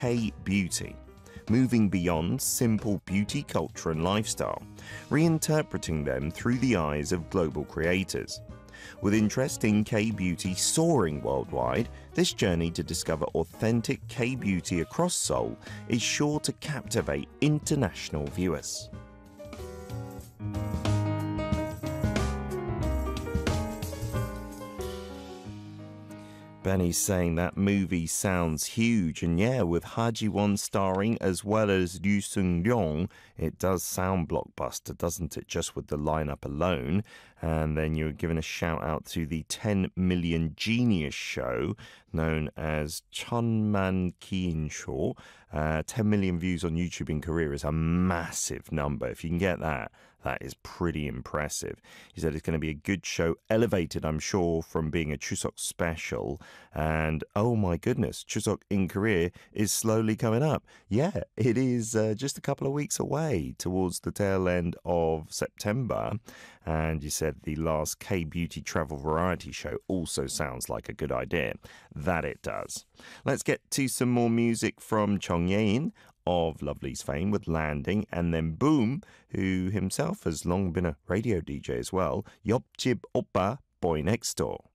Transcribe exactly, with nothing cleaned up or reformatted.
K-beauty, moving beyond simple beauty culture and lifestyle, reinterpreting them through the eyes of global creators. With interest in K-beauty soaring worldwide, this journey to discover authentic K-beauty across Seoul is sure to captivate international viewers. Benny's saying that movie sounds huge, and yeah, with Ha Ji-won starring as well as Lee Seung-ryong, it does sound blockbuster, doesn't it, just with the lineup alone? And then you're giving a shout out to the ten million Genius show known as Chunman Kiin Show. Uh, ten million views on YouTube in Korea is a massive number. If you can get that, that is pretty impressive. He said it's going to be a good show, elevated, I'm sure, from being a Chuseok special. And oh my goodness, Chuseok in Korea is slowly coming up. Yeah, it is uh, just a couple of weeks away towards the tail end of September. And you said the last K-beauty travel variety show also sounds like a good idea. That it does. Let's get to some more music from Chung Ye-in of Lovelyz fame with Landing, and then Boom, who himself has long been a radio D J as well, Yeopjib Oppa, Boy Next Door.